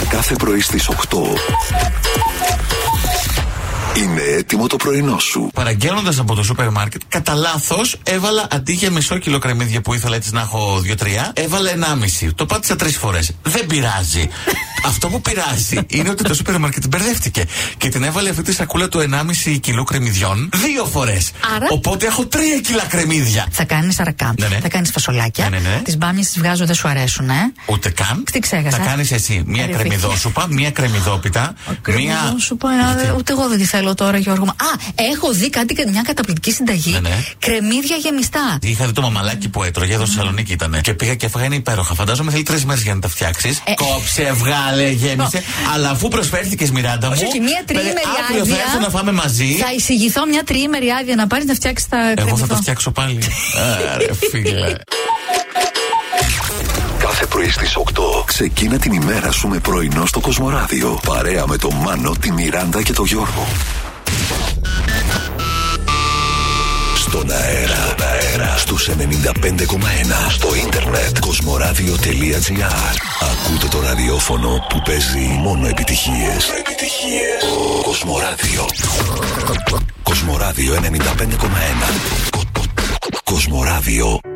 Κάθε πρωί στις 8 είναι έτοιμο το πρωινό σου. Παραγγέλνοντας από το σούπερ μάρκετ, κατά λάθος έβαλα αντί για μισό κιλό κρεμμύδια που ήθελα έτσι να έχω 2-3, έβαλα 1,5. Το πάτησα 3 φορές. Δεν πειράζει. Αυτό που πειράζει είναι ότι το σούπερ μάρκετ μπερδεύτηκε και την έβαλε αυτή τη σακούλα του 1,5 κιλό κρεμμυδιών 2 φορές. Άρα... Οπότε έχω 3 κιλά κρεμμύδια. Θα κάνεις αρακά. Ναι. Θα κάνεις φασολάκια. Ναι. Τις μπάμιες τις βγάζω, δεν σου αρέσουν, Ούτε καν. Τι ξέχασα. Θα κάνεις εσύ μία κρεμμυδόσουπα, μία κρεμμυδόπιτα. Κρεμμυδόσουπα, ούτε εγώ δεν τη θέλω τώρα, Γιώργο. Έχω δει μια καταπληκτική συνταγή. Ναι. Κρεμμύδια γεμιστά. Είχα δει το μαμαλάκι που έτρωγε εδώ στη Θεσσαλονίκη ήταν. Και πήγα και έφαγα, είναι υπέροχα. Φαντάζομαι θέλει 3 μέρες για να τα φτιάξεις. Κόψε, βγάλε, γέμισε. Αλλά αφού προσφέρθηκες, Μιράντα μου. Όχι, μία τριήμερη άδεια. Αύριο θα έρθω να φάμε μαζί. Θα εισηγηθώ μια τριήμερη άδεια να πάρεις να φτιάξεις τα κρεμμύδια. Εγώ θα τα φτιάξω πάλι. Άρε φίλε. Κάθε πρωί στις 8 ξεκίνα την ημέρα σου με πρωινό στο Κοσμοράδιο. Παρέα με τον Μάνο, τη Μιράντα και τον Γιώργο. Στον αέρα, στους 95,1. Στο ίντερνετ, κοσμοράδιο.gr. Ακούτε το ραδιόφωνο που παίζει μόνο επιτυχίες. Κοσμοράδιο. Κοσμοράδιο 95,1. Κοσμοράδιο